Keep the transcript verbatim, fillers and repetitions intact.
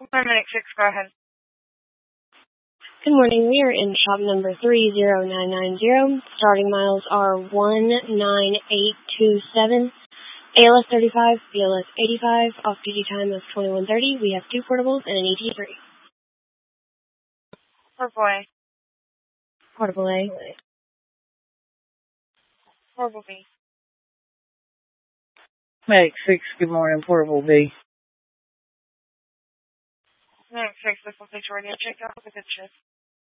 Medic six, go ahead. Good morning. We are in shop number three zero nine nine zero. Starting miles are one nine eight two seven. A L S thirty-five, B L S eighty-five. Off-duty time is twenty-one thirty. We have two portables and an E T three. Portable A. Portable A. Portable B. Medic six, good morning. Portable B. Medic six, this will take radio check out with a good shift.